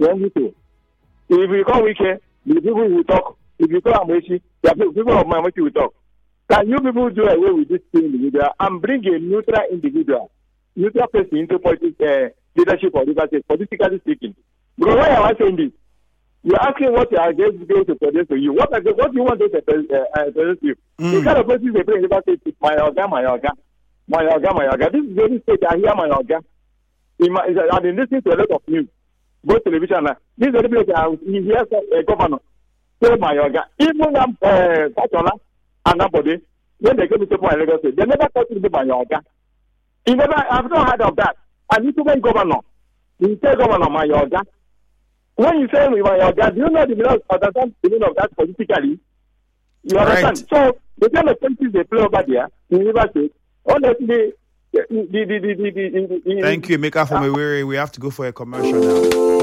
If you call Wike, the people will talk. If you call Amechi, the people of Amechi will talk. Can you people do away with this individual and bring a neutral individual, neutral person into politics, leadership of Rivers State, politically speaking? Because why am I saying this? You're asking what you are going to produce for you. What do you want to produce you? The kind of person they play in Rivers State is my Oga. This is the only state I hear my Oga. I've been listening to a lot of news, both television. This is the only place I hear a governor say my Oga. Even Pachola and nobody, when they came to my Lagos State, they never thought to be my Oga. I've not heard of that. And you when governor, you say governor my Oga. When you say my Oga, do you know the meaning of that politically? You understand? Right. So the kind of politics they play over there in Rivers State, honestly, Thank you, Emeka from Owerri. We have to go for a commercial now.